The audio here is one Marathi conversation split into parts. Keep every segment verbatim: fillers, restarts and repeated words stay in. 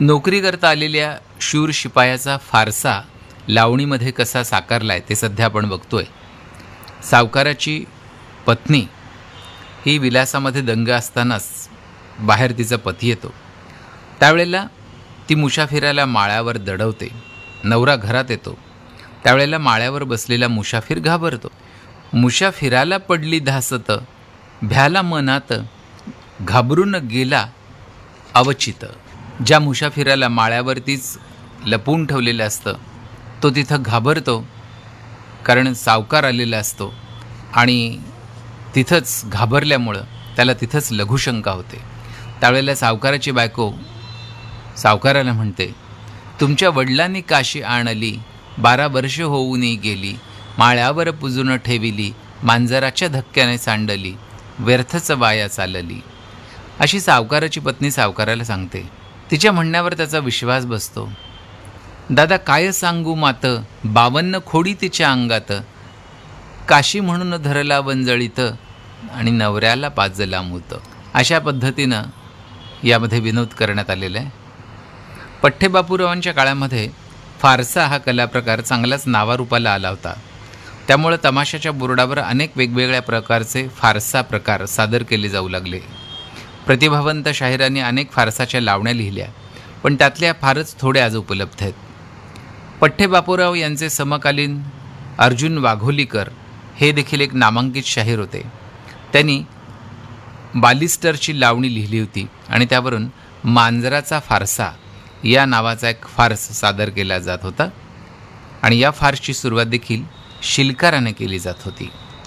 नोकरी करता आलेल्या शूर शिपायाचा फारसा लावणीमध्ये कसा साकारला आहे ते सध्या आपण बघतोय. सावकाराची पत्नी ही विलासामध्ये दंग असतानाच बाहेर तिचा पती येतो. त्यावेळेला ती मुसाफिराला माळ्यावर दडवते. नवरा घरात येतो. त्यावेळेला माळ्यावर बसलेला मुसाफिर घाबरतो. मुसाफिराला पडली धासत, भ्याला मनात, घाबरून गेला अवचित. ज्या मुसाफिराला माळ्यावरतीच लपवून ठेवलेलं असतं तो तिथं घाबरतो, कारण सावकार आलेला असतो आणि तिथंच घाबरल्यामुळं त्याला तिथंच लघुशंका होते. त्यावेळेला सावकाराची बायको सावकाराला म्हणते, तुमच्या वडिलांनी काशी आणली, बारा वर्ष होऊनही गेली, माळ्यावर पुजून ठेविली, मांजराच्या धक्क्याने सांडली, व्यर्थच वाया चालली. अशी सावकाराची पत्नी सावकाराला सांगते. तिच्या म्हणण्यावर त्याचा विश्वास बसतो. दादा काय सांगू मात, बावन्न खोडी तिच्या अंगात, काशी म्हणून धरला वंजळीत, आणि नवऱ्याला पाजला मूत. अशा पद्धतीनं यामध्ये विनोद करण्यात आलेला आहे. पठ्ठेबापूरावांच्या काळामध्ये फारसा हा कलाप्रकार चांगलाच नावारूपाला आला होता. त्यामुळे तमाशाच्या बोर्डावर अनेक वेगवेगळ्या प्रकारचे फारसा प्रकार सादर केले जाऊ लागले. प्रतिभावंत शाहिरांनी अनेक फारसाच्या लावण्या लिहिल्या, पण त्यातल्या फारच थोड्या आज उपलब्ध आहेत. पठ्ठेबापूराव यांचे समकालीन अर्जुन वाघोलीकर हे देखील एक नामांकित शाहीर होते. त्यांनी बालिस्टरची लावणी लिहिली होती आणि त्यावरून मांजराचा फारसा या नावाचा एक फार्स सादर केला जात होता आणि या फार्सची सुरुवात देखील शिलकाराने केली जात होती.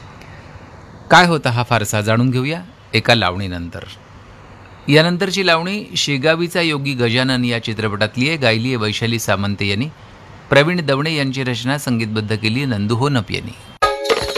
काय होता हा फारसा जाणून घेऊया एका लावणीनंतर. यानंतरची लावणी शेगावीचा योगी गजानन या चित्रपटातली आहे. गायली आहे वैशाली सामंत यांनी. प्रवीण दवणे यांची रचना संगीतबद्ध केली नंदू होनप यांनी.